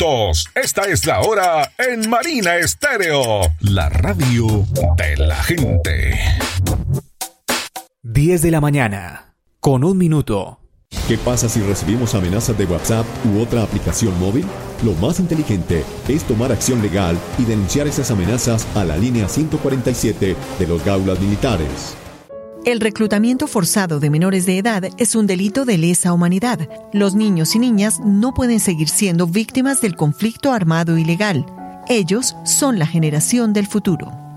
minutos. Esta es la hora en Marina Estéreo, la radio de la gente. 10 de la mañana, con 1 minuto. ¿Qué pasa si recibimos amenazas de WhatsApp u otra aplicación móvil? Lo más inteligente es tomar acción legal y denunciar esas amenazas a la línea 147 de los Gaulas Militares. El reclutamiento forzado de menores de edad es un delito de lesa humanidad. Los niños y niñas no pueden seguir siendo víctimas del conflicto armado ilegal. Ellos son la generación del futuro.